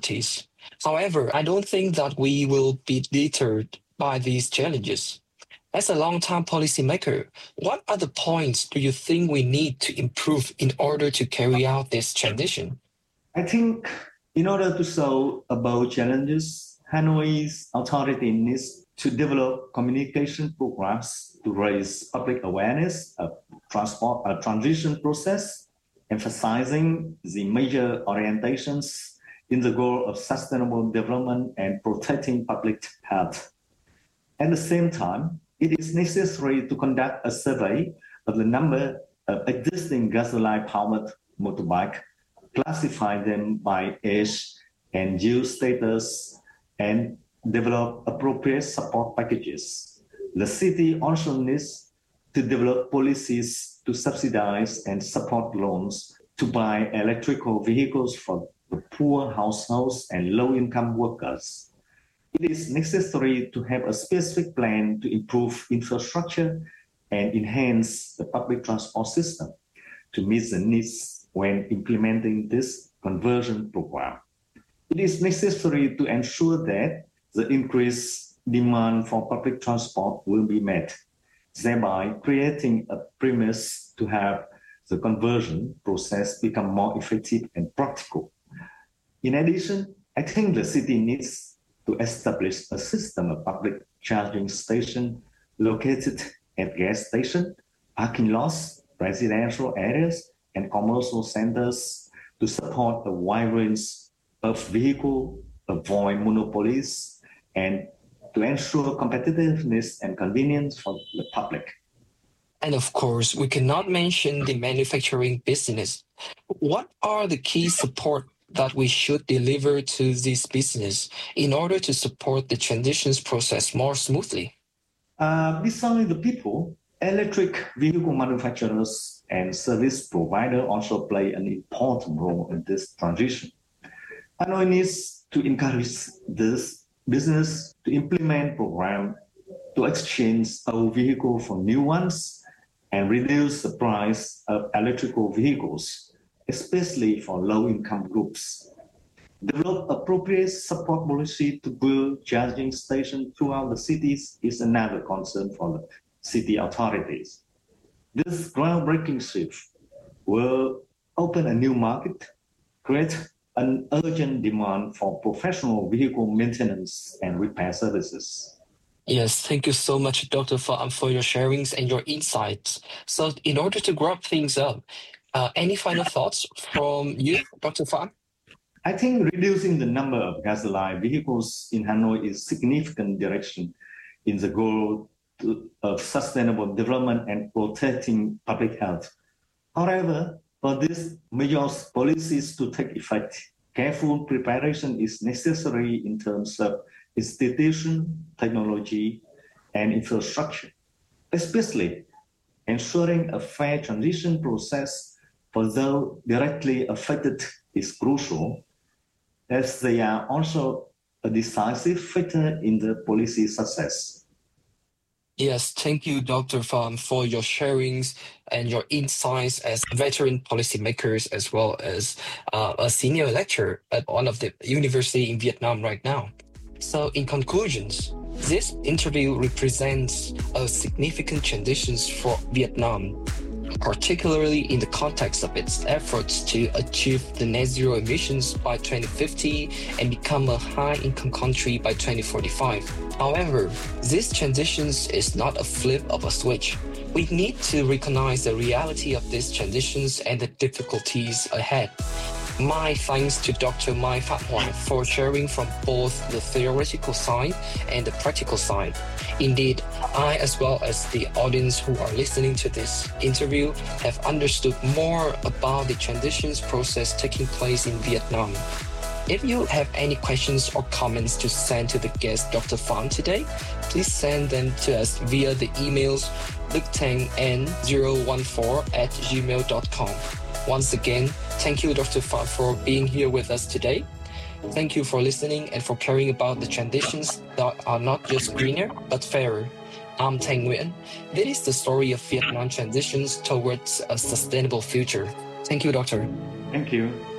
difficulties. However, I don't think that we will be deterred by these challenges. As a long-term policymaker, what other points do you think we need to improve in order to carry out this transition? I think in order to solve both challenges, Hanoi's authority needs to develop communication programs to raise public awareness of transition process, emphasizing the major orientations in the goal of sustainable development and protecting public health. At the same time, it is necessary to conduct a survey of the number of existing gasoline-powered motorbikes, classify them by age and use status, and develop appropriate support packages. The city also needs to develop policies to subsidize and support loans to buy electrical vehicles for the poor households and low-income workers. It is necessary to have a specific plan to improve infrastructure and enhance the public transport system to meet the needs when implementing this conversion program. It is necessary to ensure that the increased demand for public transport will be met, thereby creating a premise to have the conversion process become more effective and practical. In addition, I think the city needs to establish a system of public charging stations located at gas stations, parking lots, residential areas, and commercial centers to support a wide range of vehicles, avoid monopolies, and to ensure competitiveness and convenience for the public. And of course, we cannot mention the manufacturing business. What are the key support that we should deliver to this business in order to support the transitions process more smoothly? Besides the people, electric vehicle manufacturers and service providers also play an important role in this transition. Hanoi needs to encourage this business to implement programs to exchange old vehicles for new ones and reduce the price of electrical vehicles, especially for low-income groups. Develop appropriate support policy to build charging stations throughout the cities is another concern for the city authorities. This groundbreaking shift will open a new market, create an urgent demand for professional vehicle maintenance and repair services. Yes, thank you so much, Dr. Pham, for your sharings and your insights. So in order to wrap things up, any final thoughts from you, Dr. Pham? I think reducing the number of gasoline vehicles in Hanoi is a significant direction in the goal of sustainable development and protecting public health. However, for these measures policies to take effect, careful preparation is necessary in terms of institution, technology, and infrastructure, especially ensuring a fair transition process for those directly affected is crucial, as they are also a decisive factor in the policy success. Yes, thank you, Dr. Pham, for your sharings and your insights as veteran policymakers, as well as a senior lecturer at one of the university in Vietnam right now. So in conclusions, this interview represents a significant transition for Vietnam, particularly in the context of its efforts to achieve the net zero emissions by 2050 and become a high-income country by 2045. However, this transition is not a flip of a switch. We need to recognize the reality of these transitions and the difficulties ahead. My thanks to Dr. Mai Phat Hoài for sharing from both the theoretical side and the practical side. Indeed, I, as well as the audience who are listening to this interview, have understood more about the transitions process taking place in Vietnam. If you have any questions or comments to send to the guest Dr. Pham today, please send them to us via the emails luctang014@gmail.com. Once again, thank you, Dr. Pham, for being here with us today. Thank you for listening and for caring about the transitions that are not just greener, but fairer. I'm Thanh Nguyen. This is the story of Vietnam transitions towards a sustainable future. Thank you, Doctor. Thank you.